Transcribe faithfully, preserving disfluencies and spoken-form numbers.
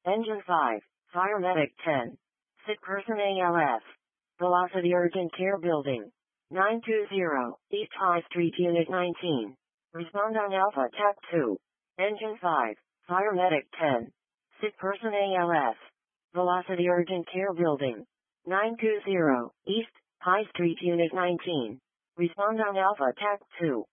Engine five, Fire Medic ten. Sick person A L S. Velocity Urgent Care Building. nine two zero, East High Street Unit nineteen. Respond on Alpha T A C two. Engine five, Fire Medic ten. Sick person A L S. Velocity Urgent Care Building. nine two zero, East High Street Unit nineteen. Respond on Alpha T A C two.